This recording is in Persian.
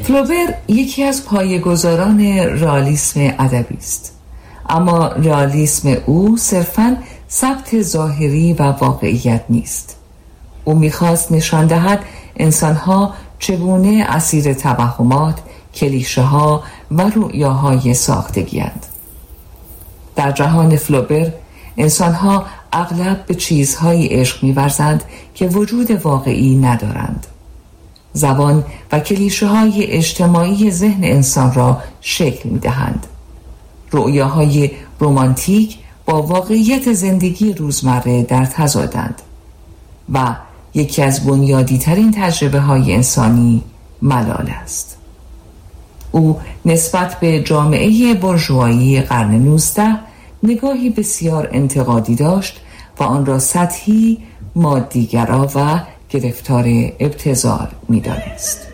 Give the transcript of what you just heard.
فلوبر یکی از پایه‌گذاران رئالیسم ادبی است، اما رئالیسم او صرفاً ثبت ظاهری و واقعیت نیست. او می‌خواست نشان دهد انسان‌ها چگونه اسیر توهمات، کلیشه‌ها و رؤیاهای ساختگی‌اند. در جهان فلوبر انسان‌ها اغلب به چیزهایی عشق می‌ورزند که وجود واقعی ندارند. زبان و کلیشه‌های اجتماعی ذهن انسان را شکل می‌دهند. رؤیاهای رمانتیک با واقعیت زندگی روزمره در تضادند و یکی از بنیادی ترین تجربه های انسانی ملال است. او نسبت به جامعه بورژوایی قرن 19 نگاهی بسیار انتقادی داشت و آن را سطحی، مادیگرا و گرفتار ابتذال می‌دانست.